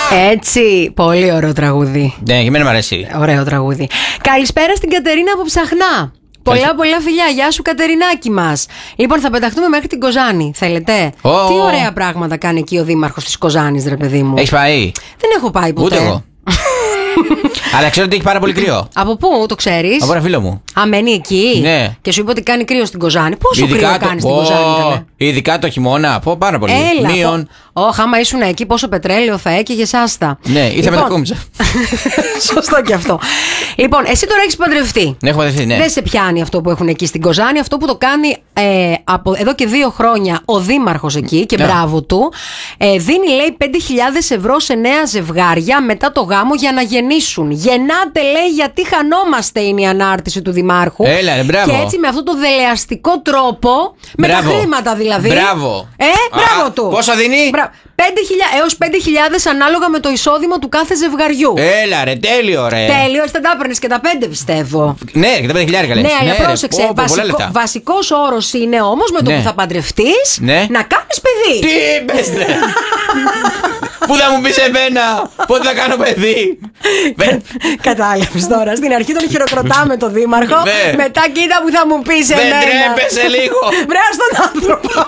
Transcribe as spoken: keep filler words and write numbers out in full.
Έτσι, πολύ ωραίο τραγούδι. Ναι, και εμένα μου αρέσει. Ωραίο τραγούδι. Καλησπέρα στην Κατερίνα από Ψαχνά. Πολλά πολλά φιλιά, γεια σου Κατερινάκη μας. Λοιπόν, θα πεταχτούμε μέχρι την Κοζάνη. Θέλετε? Oh. Τι ωραία πράγματα κάνει εκεί ο δήμαρχος της Κοζάνης, ρε παιδί μου. Έχεις πάει? Δεν έχω πάει ποτέ. Ούτε εγώ. Αλλά ξέρω ότι έχει πάρα πολύ κρύο. Από πού το ξέρεις? Από ένα φίλο μου. Α, μένει εκεί. Ναι. Και σου είπε ότι κάνει κρύο στην Κοζάνη. Πόσο ειδικά κρύο το... κάνει στην oh, Κοζάνη, καλέ? Ειδικά το χειμώνα. Πω πάρα πολύ. Έλα. Μείον. Όχι, άμα ήσουν εκεί, πόσο πετρέλαιο θα έκαιγες, άστα. Ναι, ήρθα λοιπόν... με τα κούμψα. Σωστό και αυτό. Λοιπόν, εσύ τώρα έχεις παντρευτεί. Ναι, έχω παντρευτεί, ναι. Δεν σε πιάνει αυτό που έχουν εκεί στην Κοζάνη. Αυτό που το κάνει ε, από εδώ και δύο χρόνια ο δήμαρχος εκεί, και ναι. μπράβο του. Ε, δίνει, λέει, πέντε χιλιάδες ευρώ σε νέα ζευγάρια μετά το γάμο για να γεννήσουν. Γεννάτε, λέει, γιατί χανόμαστε, είναι η ανάρτηση του δημάρχου. Έλα, ρε, μπράβο. Και έτσι με αυτό το δελεαστικό τρόπο, μπράβο. με τα χρήματα δηλαδή. Μπράβο. Ε, μπράβο Α, του. Πόσο δίνει? Μπράβο. έως πέντε χιλιάδες ανάλογα με το εισόδημα του κάθε ζευγαριού. Έλα, ρε, τέλειο, ρε. Τέλειο, δεν τα έπαιρνες και τα πέντε, πιστεύω. Ναι, και τα πέντε χιλιάρικα λες. Ναι, αλλά ρε, πρόσεξε. πω, πω, βασικό, βασικός όρος είναι όμως με το ναι. που θα παντρευτείς, ναι. να κάνεις παιδί. Τι είπες, ρε? Πού θα μου πεις εμένα? Πότε θα κάνω παιδί? Κατάλαβες τώρα. Στην αρχή τον χειροκροτάμε τον δήμαρχο. Μετά κοίτα που θα μου πεις εμένα. Δεν τρέπεσαι λίγο? Βρέα στον άνθρωπο.